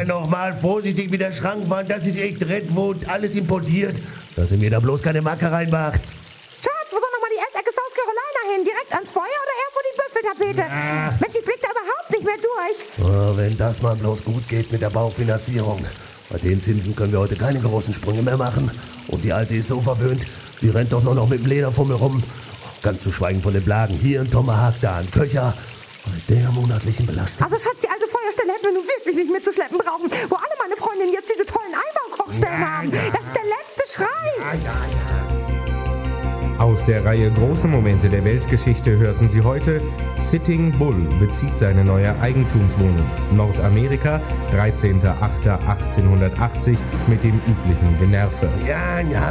nochmal vorsichtig mit der Schrankwand. Das ist echt Redwood, alles importiert. Dass ihr mir da bloß keine Macke reinmacht. Schatz, wo soll nochmal die Essecke South Carolina hin? Direkt ans Feuer oder eher vor die Büffeltapete? Mensch, ich blick da überhaupt nicht mehr durch. Oh, wenn das mal bloß gut geht mit der Baufinanzierung. Bei den Zinsen können wir heute keine großen Sprünge mehr machen. Und die Alte ist so verwöhnt, die rennt doch nur noch mit dem Lederfummel rum. Ganz zu schweigen von den Blagen. Hier ein Tomahawk, da ein Köcher. Bei der monatlichen Belastung. Also Schatz, die alte Feuerstelle hätten wir nun wirklich nicht mitzuschleppen brauchen. Wo alle meine Freundinnen jetzt diese tollen Einbaukochstellen haben. Das ist der letzte Schrei. Aus der Reihe Große Momente der Weltgeschichte hörten Sie heute: Sitting Bull bezieht seine neue Eigentumswohnung. Nordamerika, 13.08.1880 mit dem üblichen Generve. Ja,